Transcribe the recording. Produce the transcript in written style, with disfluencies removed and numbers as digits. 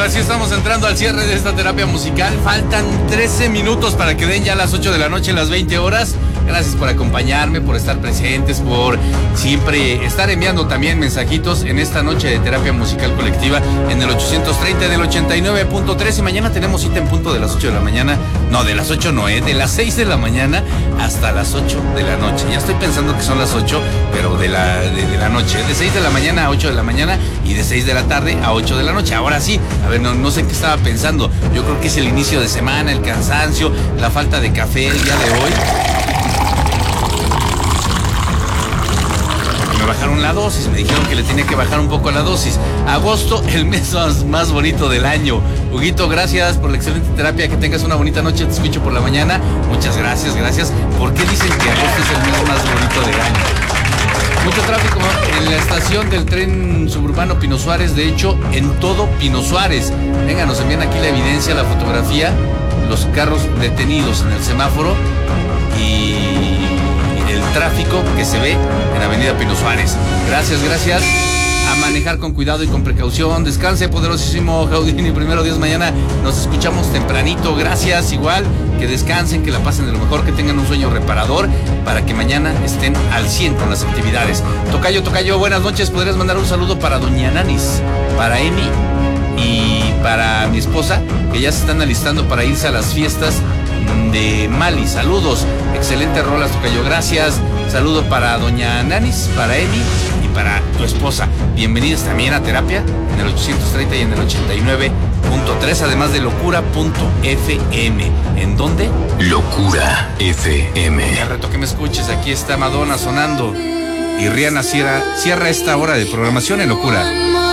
Ahora sí estamos entrando al cierre de esta terapia musical. Faltan 13 minutos para que den ya las 8 de la noche, las 20 horas. Gracias por acompañarme, por estar presentes, por siempre estar enviando también mensajitos en esta noche de terapia musical colectiva en el 830 del 89.3. Y mañana tenemos cita en punto de las 8 de la mañana. No, de las 8 no, de las 6 de la mañana hasta las 8 de la noche. Ya estoy pensando que son las 8, pero de la noche. De 6 de la mañana a 8 de la mañana y de 6 de la tarde a 8 de la noche. Ahora sí, a ver, no sé qué estaba pensando. Yo creo que es el inicio de semana, el cansancio, la falta de café el día de hoy. Me bajaron la dosis, me dijeron que le tenía que bajar un poco la dosis. Agosto, el mes más bonito del año. Huguito, gracias por la excelente terapia, que tengas una bonita noche, te escucho por la mañana. Muchas gracias. ¿Por qué dicen que agosto es el mes más bonito del año? Mucho tráfico en la estación del tren suburbano Pino Suárez, de hecho, en todo Pino Suárez. Venga, nos envían aquí la evidencia, la fotografía, los carros detenidos en el semáforo y el tráfico que se ve en Avenida Pino Suárez. Gracias. A manejar con cuidado y con precaución. Descanse, poderosísimo Jaudini. Primero Dios, mañana nos escuchamos tempranito. Gracias, igual, que descansen, que la pasen de lo mejor, que tengan un sueño reparador para que mañana estén al 100 con las actividades. Tocayo, buenas noches. ¿Podrías mandar un saludo para doña Nanis, para Emi y para mi esposa, que ya se están alistando para irse a las fiestas de Mali? Saludos, excelente rolas, tocayo, gracias. Saludo para doña Nanis, para Emi y para tu esposa. Bienvenidos también a terapia en el 830 y en el 89.3, además de locura.fm. ¿En dónde? Locura FM. Al rato que me escuches, aquí está Madonna sonando y Rihanna cierra esta hora de programación en Locura.